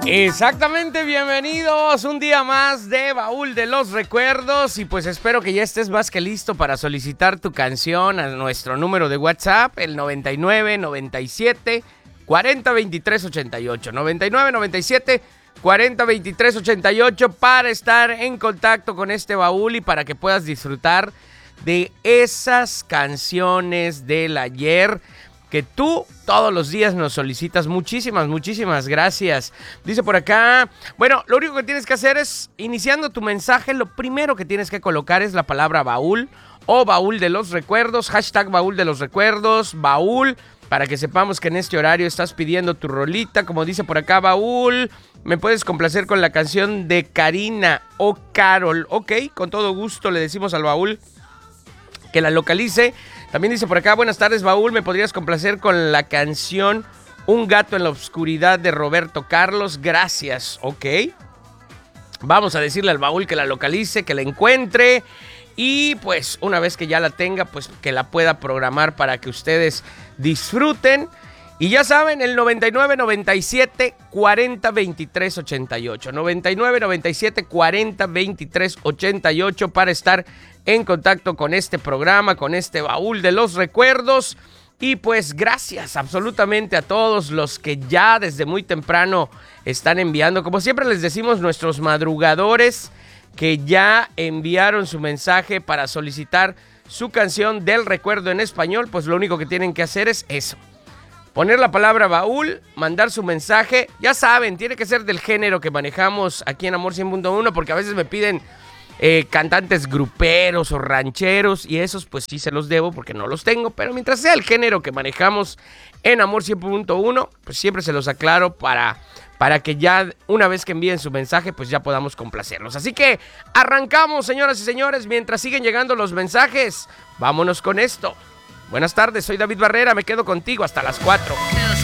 Exactamente, bienvenidos un día más de Baúl de los Recuerdos y pues espero que ya estés más que listo para solicitar tu canción a nuestro número de WhatsApp, el 99 97 40 23 88, 99 97 40 23 88 para estar en contacto con este baúl y para que puedas disfrutar de esas canciones del ayer que tú todos los días nos solicitas. Muchísimas gracias. Dice por acá, bueno, lo único que tienes que hacer es, iniciando tu mensaje, lo primero que tienes que colocar es la palabra baúl o baúl de los recuerdos, hashtag baúl de los recuerdos, baúl, para que sepamos que en este horario estás pidiendo tu rolita. Como dice por acá, baúl, me puedes complacer con la canción de Karina o Carol. Ok, con todo gusto le decimos al baúl que la localice. También dice por acá, buenas tardes, baúl, ¿me podrías complacer con la canción Un gato en la oscuridad de Roberto Carlos? Gracias, ok. Vamos a decirle al baúl que la localice, que la encuentre y pues una vez que ya la tenga, pues que la pueda programar para que ustedes disfruten. Y ya saben, el 99 97 40 23 88, 99 97 40 23 88 para estar en contacto con este programa, con este baúl de los recuerdos. Y pues gracias absolutamente a todos los que ya desde muy temprano están enviando. Como siempre les decimos, nuestros madrugadores que ya enviaron su mensaje para solicitar su canción del recuerdo en español, pues lo único que tienen que hacer es eso. Poner la palabra baúl, mandar su mensaje. Ya saben, tiene que ser del género que manejamos aquí en Amor 100.1, porque a veces me piden cantantes gruperos o rancheros, y esos pues sí se los debo porque no los tengo, pero mientras sea el género que manejamos en Amor 100.1, pues siempre se los aclaro para que ya una vez que envíen su mensaje, pues ya podamos complacerlos. Así que arrancamos, señoras y señores, mientras siguen llegando los mensajes, vámonos con esto. Buenas tardes, soy David Barrera, me quedo contigo hasta las 4.